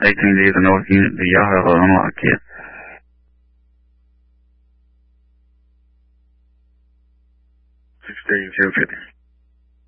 18D, the North Unit, do y'all have an unlock kit? 16-250.